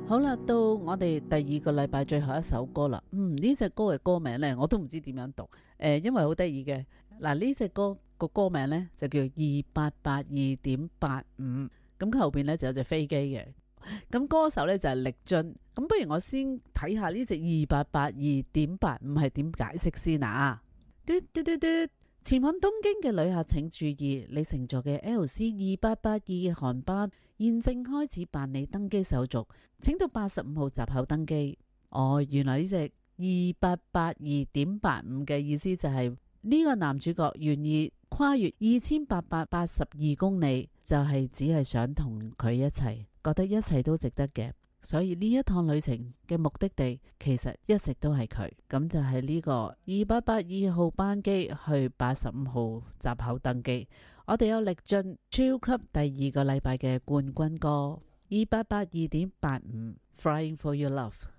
好啦，到我哋第二個禮拜最後一首歌啦。呢隻歌嘅歌名呢，我都唔知點樣讀。因為好得意嘅。嗱，呢隻歌個歌名呢，就叫2882.85。咁後邊呢，就有隻飛機嘅。咁歌手呢，就係力臻。咁不如我先睇下呢隻2882.85係點解釋先啊？嘟嘟嘟嘟。前往東京嘅旅客請注意，你乘坐嘅 LC2882嘅航班現正開始辦理登機手續，請到85號閘口登機。原來呢隻2882.85嘅意思就係呢個男主角願意跨越2882公里，就係只係想同佢一齊，覺得一切都值得嘅。所以呢一趟旅程嘅目的地其實一直都係佢，咁就係呢個2882號班機去85號閘口登機。我哋有力臻超級第二個禮拜嘅冠軍歌2882.85 Flying for Your Love。